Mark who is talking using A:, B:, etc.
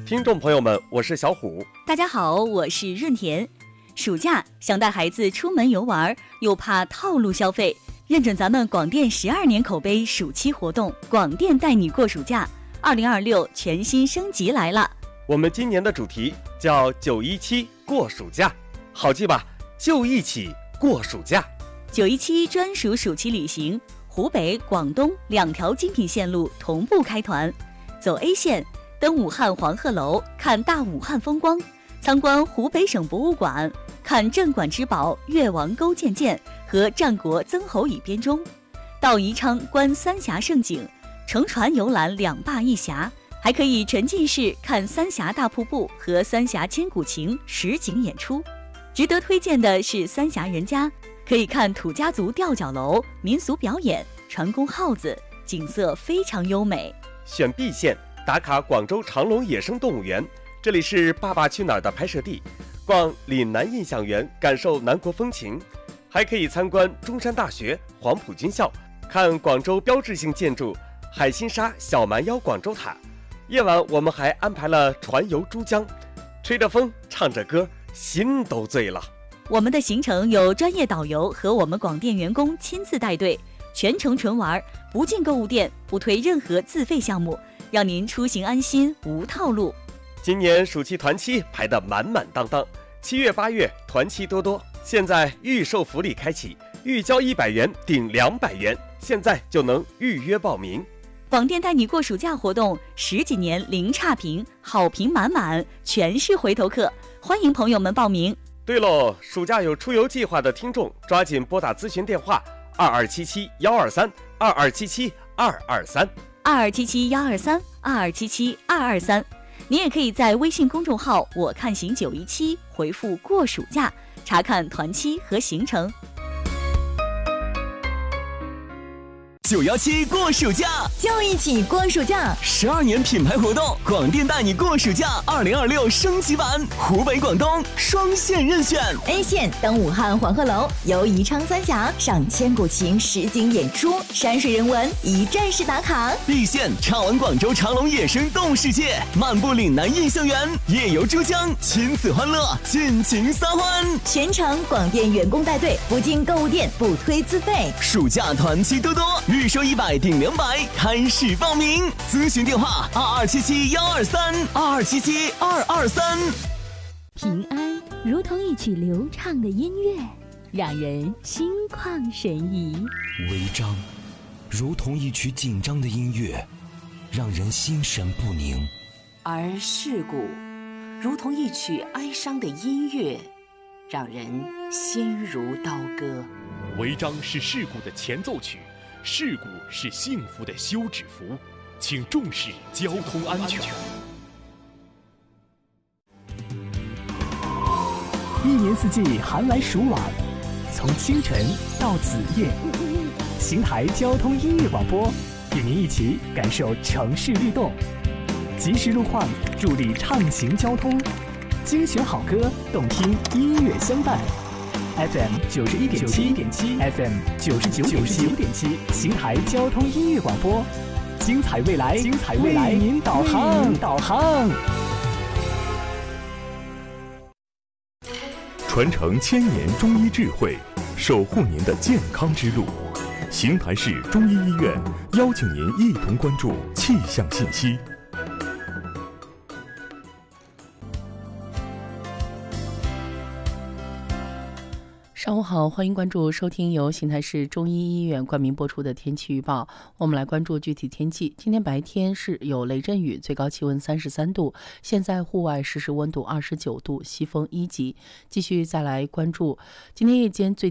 A: 听众朋友们，我是小虎。
B: 大家好，我是润田。暑假想带孩子出门游玩，又怕套路消费，认准咱们广电12年口碑暑期活动，广电带你过暑假，2026全新升级来了。
A: 我们今年的主题叫917过暑假，好记吧？就一起过暑假。
B: 917专属暑期旅行，湖北、广东2条精品线路同步开团，走 A 线。登武汉黄鹤楼，看大武汉风光；参观湖北省博物馆，看镇馆之宝越王勾践剑和战国曾侯乙编钟；到宜昌观三峡胜景，乘船游览2坝1峡，还可以沉浸式看三峡大瀑布和三峡千古情实景演出。值得推荐的是三峡人家，可以看土家族吊脚楼、民俗表演、船工号子，景色非常优美。
A: 选 B 线。打卡广州长隆野生动物园，这里是《爸爸去哪儿》的拍摄地。逛岭南印象园，感受南国风情，还可以参观中山大学、黄埔军校，看广州标志性建筑海心沙小蛮腰广州塔。夜晚我们还安排了船游珠江，吹着风，唱着歌，心都醉了。
B: 我们的行程有专业导游和我们广电员工亲自带队，全程纯玩，不进购物店，不推任何自费项目，让您出行安心无套路。
A: 今年暑期团期排得满满当当，7月8月团期多多。现在预售福利开启，预交100元顶200元，现在就能预约报名。
B: 广电带你过暑假活动10几年零差评，好评满满，全是回头客，欢迎朋友们报名。
A: 对喽，暑假有出游计划的听众，抓紧拨打咨询电话2277-123 2277-223。
B: 2277-123，2277-223，你也可以在微信公众号我看行917回复过暑假，查看团期和行程。
C: 917过暑假，
D: 就一起过暑假
C: ！12年品牌活动，广电带你过暑假2026升级版，湖北、广东双线任选。
D: A 线登武汉黄鹤楼，游宜昌三峡，赏千古情实景演出，山水人文一站式打卡。
C: B 线畅玩广州长隆野生动物世界，漫步岭南印象园，夜游珠江，亲子欢乐，尽情撒欢。
D: 全程广电员工带队，不进购物店，不推自费。
C: 暑假团期多多，预售100顶200，开始报名。咨询电话2277-123 2277-223。
E: 平安如同一曲流畅的音乐，让人心旷神怡；
F: 违章如同一曲紧张的音乐，让人心神不宁；
G: 而事故如同一曲哀伤的音乐，让人心如刀割。
H: 违章是事故的前奏曲，事故是幸福的休止符，请重视交通安全。
I: 一年四季寒来暑往，从清晨到子夜，邢台交通音乐广播与您一起感受城市律动，及时路况助力畅行交通，精选好歌，动听音乐相伴。FM 91.7 FM 99.7，邢台交通音乐广播，精彩未来，为您导航。
J: 传承1000年中医智慧，守护您的健康之路。邢台市中医医院邀请您一同关注气象信息。
K: 上午好，欢迎关注收听由邢台市中医医院冠名播出的天气预报。我们来关注具体天气。今天白天是有雷阵雨，最高气温33度，现在户外实时温度29度，西风1级。继续再来关注今天夜间最